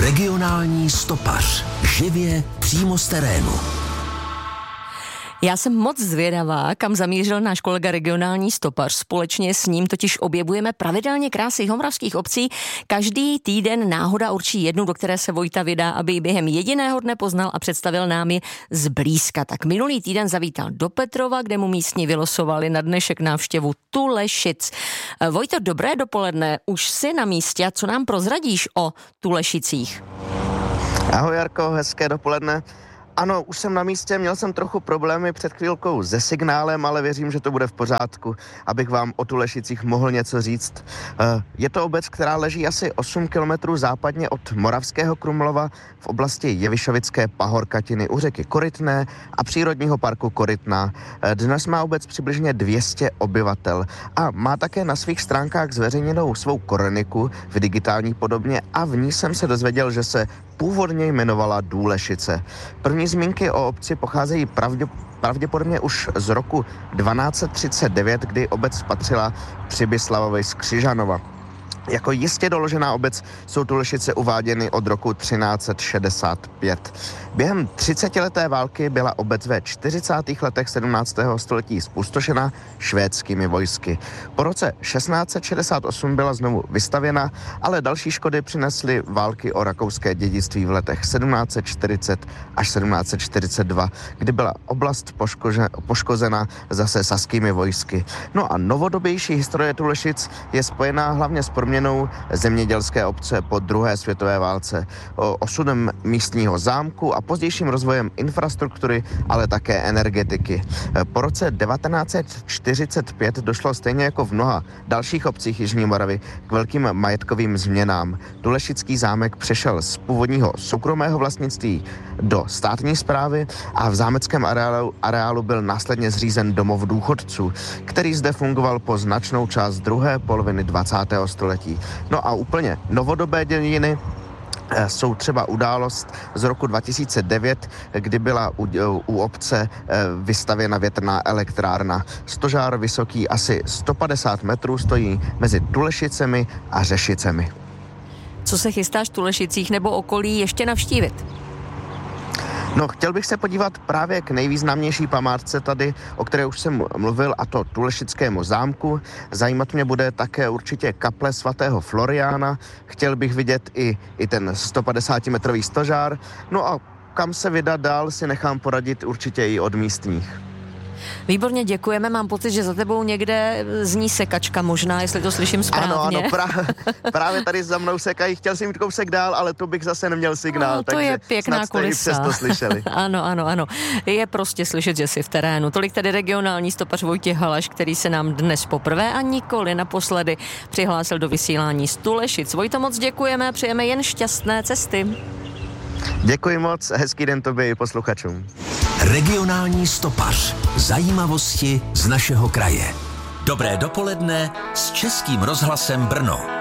Regionální stopař. Živě přímo z terénu. Já jsem moc zvědavá, kam zamířil náš kolega regionální stopař. Společně s ním totiž objevujeme pravidelně krásy jihomoravských obcí. Každý týden náhoda určí jednu, do které se Vojta vydá, aby ji během jediného dne poznal a představil nám ji zblízka. Tak minulý týden zavítal do Petrova, kde mu místní vylosovali na dnešek návštěvu Tulešic. Vojto, dobré dopoledne. Už jsi na místě a co nám prozradíš o Tulešicích? Ahoj Jarko, hezké dopoledne. Ano, už jsem na místě, měl jsem trochu problémy před chvílkou se signálem, ale věřím, že to bude v pořádku, abych vám o Tulešicích mohl něco říct. Je to obec, která leží asi 8 kilometrů západně od Moravského Krumlova v oblasti Jevišovické pahorkatiny u řeky Korytné a přírodního parku Korytná. Dnes má obec přibližně 200 obyvatel a má také na svých stránkách zveřejněnou svou kroniku v digitální podobě a v ní jsem se dozvěděl, že se původně jmenovala Důlešice. První zmínky o obci pocházejí pravděpodobně už z roku 1239, kdy obec patřila Přibyslavovi z Křižanova. Jako jistě doložená obec jsou Tulešice uváděny od roku 1365. Během 30leté války byla obec ve 40. letech 17. století zpustošena švédskými vojsky. Po roce 1668 byla znovu vystavěna, ale další škody přinesly války o rakouské dědictví v letech 1740 až 1742, kdy byla oblast poškozena zase saskými vojsky. No a novodobější historie Tulešic je spojená hlavně s proměnou zemědělské obce po druhé světové válce, osudem místního zámku a pozdějším rozvojem infrastruktury, ale také energetiky. Po roce 1945 došlo stejně jako v mnoha dalších obcích Jižní Moravy k velkým majetkovým změnám. Tulešický zámek přešel z původního soukromého vlastnictví do státní správy a v zámeckém areálu byl následně zřízen domov důchodců, který zde fungoval po značnou část druhé poloviny 20. století. No a úplně novodobé dějiny jsou třeba událost z roku 2009, kdy byla u obce vystavěna větrná elektrárna. Stožár vysoký asi 150 metrů stojí mezi Tulešicemi a Řešicemi. Co se chystáš v Tulešicích nebo okolí ještě navštívit? No, chtěl bych se podívat právě k nejvýznamnější památce tady, o které už jsem mluvil, a to Tulešickému zámku. Zajímat mě bude také určitě kaple svatého Floriána. Chtěl bych vidět i ten 150-metrový stožár. No a kam se vydat dál, si nechám poradit určitě i od místních. Výborně, děkujeme. Mám pocit, že za tebou někde zní sekačka možná, jestli to slyším správně. Ano, právě tady za mnou sekají. Chtěl jsem jít kousek dál, ale to bych zase neměl signál. No, to je pěkná kulisa. Snad jste i přesto slyšeli. Ano. Je prostě slyšet, že jsi v terénu. Tolik tedy regionální stopař Vojtěch Halaš, který se nám dnes poprvé a nikoli naposledy přihlásil do vysílání z Tulešic. Vojto, moc děkujeme a přejeme jen šťastné cesty. Děkuji moc, hezký den tobě i posluchačům. Regionální stopař. Zajímavosti z našeho kraje. Dobré dopoledne s Českým rozhlasem Brno.